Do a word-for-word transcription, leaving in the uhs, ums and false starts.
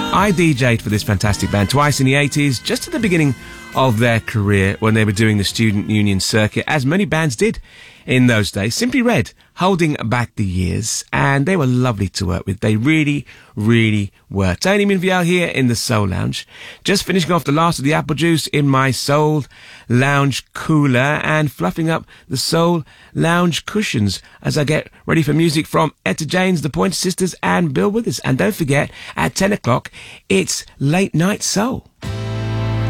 I D J'd for this fantastic band twice in the eighties, just at the beginning of their career when they were doing the student union circuit, as many bands did in those days. Simply Red, holding back the years, and they were lovely to work with. They really, really were. Tony Minviel here in the Soul Lounge, just finishing off the last of the apple juice in my Soul Lounge cooler and fluffing up the Soul Lounge cushions as I get ready for music from Etta James, the Pointer Sisters and Bill Withers. And don't forget, at ten o'clock, it's Late Night Soul.